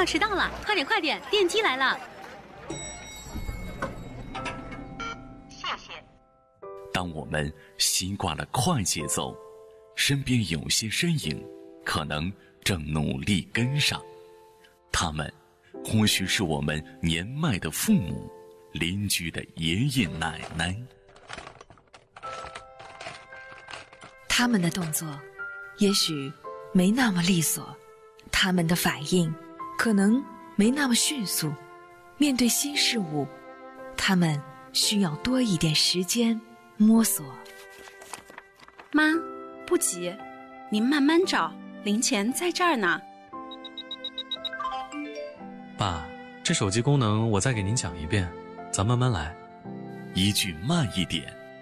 要迟到了，快点快点，电梯来了。 谢谢。 当我们习惯了快节奏，身边有些身影可能正努力跟上，他们或许是我们年迈的父母、邻居的爷爷奶奶。 他们的动作也许没那么利索，他们的反应可能没那么迅速，面对新事物，他们需要多一点时间摸索。 妈，不急，您慢慢找，零钱在这儿呢。 爸，这手机功能我再给您讲一遍，咱慢慢来。 一句慢一点，